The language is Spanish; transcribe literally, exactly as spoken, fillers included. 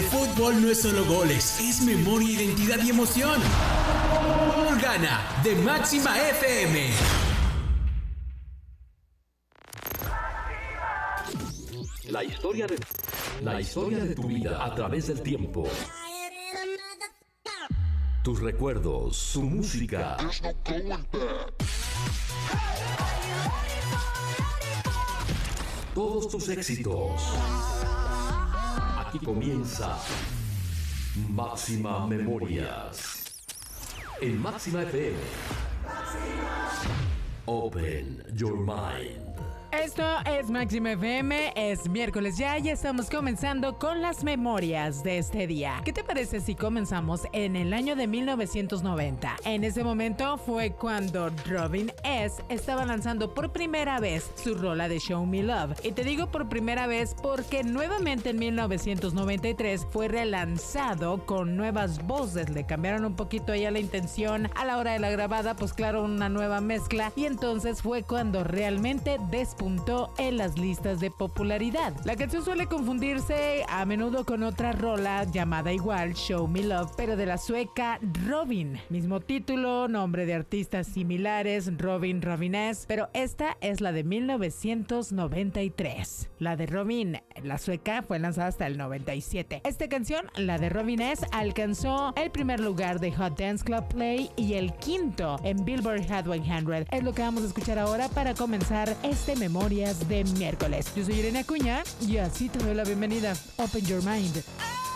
fútbol no es solo goles, es memoria, identidad y emoción. Gana de Máxima F M. La historia de la historia de tu vida a través del tiempo. Tus recuerdos, tu música. Todos tus éxitos. Aquí comienza Máxima Memorias. En Máxima F M. Open your mind. Esto es Máxima F M, es miércoles ya y estamos comenzando con las memorias de este día. ¿Qué te parece si comenzamos en el año de mil novecientos noventa? En ese momento fue cuando Robin S. estaba lanzando por primera vez su rola de Show Me Love. Y te digo por primera vez porque nuevamente en mil novecientos noventa y tres fue relanzado con nuevas voces. Le cambiaron un poquito ahí a la intención a la hora de la grabada, pues claro, una nueva mezcla. Y entonces fue cuando realmente despuntó en las listas de popularidad. La canción suele confundirse a menudo con otra rola llamada igual, Show Me Love, pero de la sueca Robin. Mismo título, nombre de artistas similares, Robin, Robin S, pero esta es la de mil novecientos noventa y tres. La de Robin, la sueca, fue lanzada hasta el noventa y siete. Esta canción, la de Robin S, alcanzó el primer lugar de Hot Dance Club Play y el quinto en Billboard Hot cien. Es lo que vamos a escuchar ahora para comenzar este Memorias de miércoles. Yo soy Irene Acuña y así te doy la bienvenida. Open your mind.